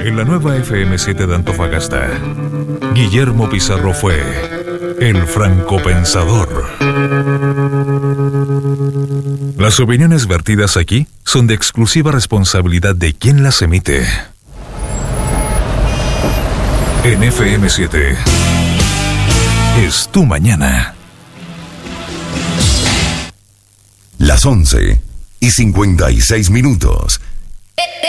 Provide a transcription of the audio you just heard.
En la nueva FM7 de Antofagasta, Guillermo Pizarro fue el francopensador. Las opiniones vertidas aquí son de exclusiva responsabilidad de quien las emite. En FM7 es tu mañana. Las 11:56.